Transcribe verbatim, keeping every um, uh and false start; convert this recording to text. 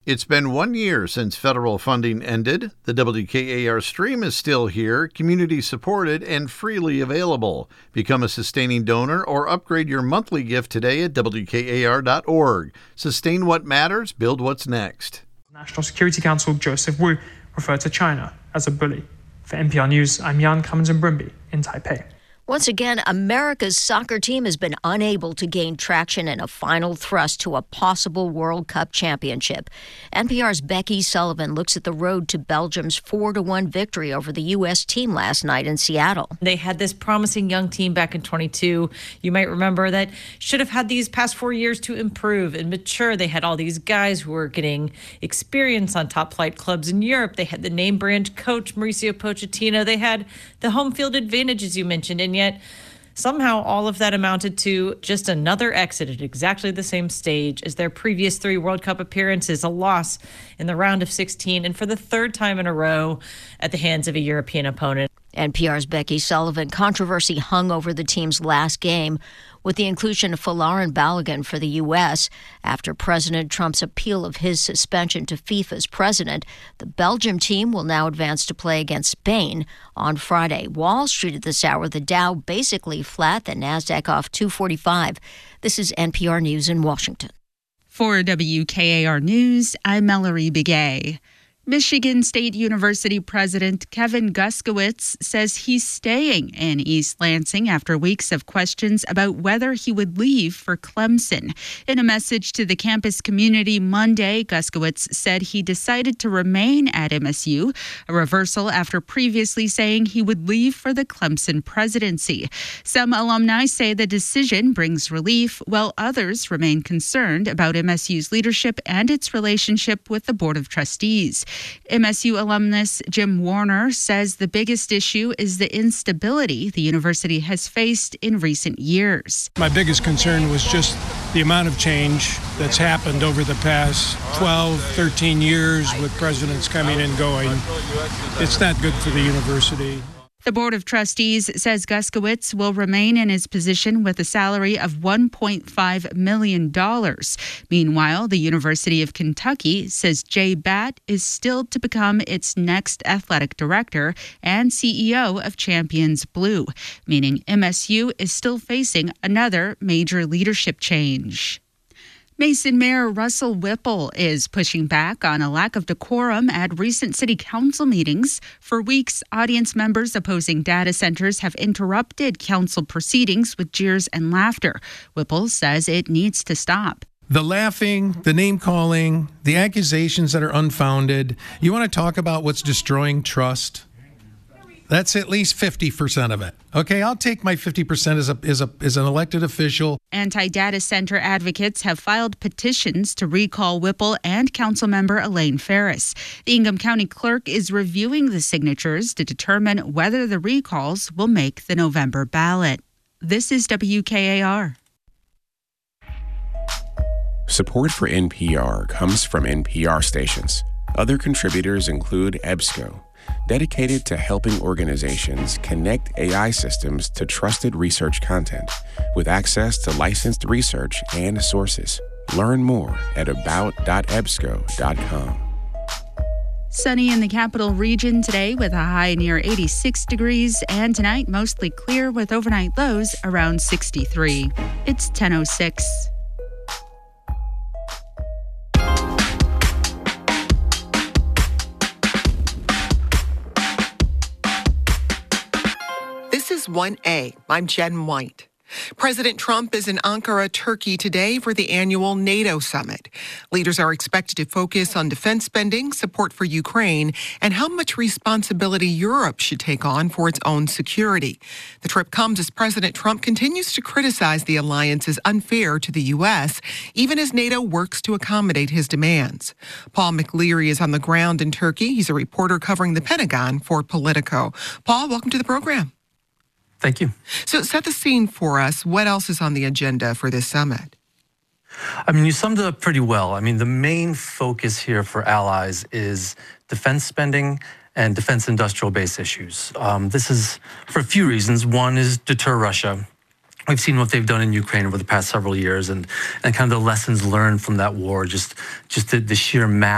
It's been one year since federal funding ended. The W K A R stream is still here, community-supported, and freely available. Become a sustaining donor or upgrade your monthly gift today at W K A R dot org. Sustain what matters, build what's next. National Security Council Joseph Wu referred to China as a bully. For N P R News, I'm Jan Cummins-Brimby in Taipei. Once again, America's soccer team has been unable to gain traction in a final thrust to a possible World Cup championship. N P R's Becky Sullivan looks at the road to Belgium's four to one victory over the U S team last night in Seattle. They had this promising young team back in twenty-two. You might remember that should have had these past four years to improve and mature. They had all these guys who were getting experience on top flight clubs in Europe. They had the name brand coach, Mauricio Pochettino. They had the home field advantage, as you mentioned, and yet somehow all of that amounted to just another exit at exactly the same stage as their previous three World Cup appearances, a loss in the round of sixteen, and for the third time in a row at the hands of a European opponent. N P R's Becky Sullivan. Controversy hung over the team's last game with the inclusion of Folarin Balogun for the U S After President Trump's appeal of his suspension to FIFA's president, the Belgium team will now advance to play against Spain on Friday. Wall Street at this hour, the Dow basically flat, the NASDAQ off two forty-five. This is N P R News in Washington. For W K A R News, I'm Mallory Begay. Michigan State University President Kevin Guskiewicz says he's staying in East Lansing after weeks of questions about whether he would leave for Clemson. In a message to the campus community Monday, Guskiewicz said he decided to remain at M S U, a reversal after previously saying he would leave for the Clemson presidency. Some alumni say the decision brings relief, while others remain concerned about M S U's leadership and its relationship with the Board of Trustees. M S U alumnus Jim Warner says the biggest issue is the instability the university has faced in recent years. My biggest concern was just the amount of change that's happened over the past twelve, thirteen years with presidents coming and going. It's not good for the university. The Board of Trustees says Guskiewicz will remain in his position with a salary of one point five million dollars. Meanwhile, the University of Kentucky says Jay Batt is still to become its next athletic director and C E O of Champions Blue, meaning M S U is still facing another major leadership change. Mason Mayor Russell Whipple is pushing back on a lack of decorum at recent city council meetings. For weeks, audience members opposing data centers have interrupted council proceedings with jeers and laughter. Whipple says it needs to stop. The laughing, the name-calling, the accusations that are unfounded. You want to talk about what's destroying trust? That's at least fifty percent of it. Okay, I'll take my fifty percent as a as a as an elected official. Anti-data center advocates have filed petitions to recall Whipple and Councilmember Elaine Ferris. The Ingham County Clerk is reviewing the signatures to determine whether the recalls will make the November ballot. This is W K A R. Support for N P R comes from N P R stations. Other contributors include EBSCO, dedicated to helping organizations connect A I systems to trusted research content with access to licensed research and sources. Learn more at about dot ebsco dot com. Sunny in the capital region today with a high near eighty-six degrees, and tonight mostly clear with overnight lows around sixty-three. It's ten oh six. This is one A. I'm Jen White. President Trump is in Ankara, Turkey today for the annual NATO summit. Leaders are expected to focus on defense spending, support for Ukraine, and how much responsibility Europe should take on for its own security. The trip comes as President Trump continues to criticize the alliance as unfair to the U S, even as NATO works to accommodate his demands. Paul McLeary is on the ground in Turkey. He's a reporter covering the Pentagon for Politico. Paul, welcome to the program. Thank you. So set the scene for us. What else is on the agenda for this summit? I mean, you summed it up pretty well. I mean, the main focus here for allies is defense spending and defense industrial base issues. Um, this is for a few reasons. One is deter Russia. We've seen what they've done in Ukraine over the past several years and, and kind of the lessons learned from that war, just, just the, the sheer mass